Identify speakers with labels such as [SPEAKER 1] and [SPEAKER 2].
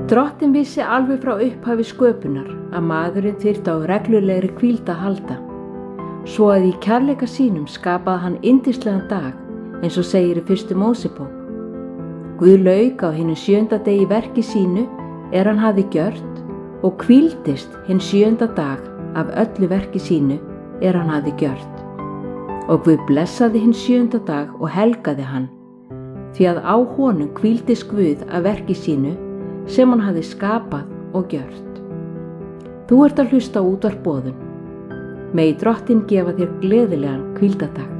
[SPEAKER 1] Drottinn vissi alveg frá upphafi sköpunar að maðurinn þyrfti á reglulegri hvíld að halda. Svo að í kærleika sínum skapaði hann yndislegan dag eins og segir í 1. Mósebók. Guð lauk á hinum 7. degi verki sínu hann hafði gjört og hvíldist hinn 7. dag af öllu verki sínu hann hafði gjört. Og Guð blessaði hinn 7. dag og helgaði hann, því að á honum hvíldist Guð af verki sínu sem hann hafði skapað og gjört. Þú ert að hlusta á útvarp Boðun. Megi Drottinn gefa þér gleðilegan hvíldardag.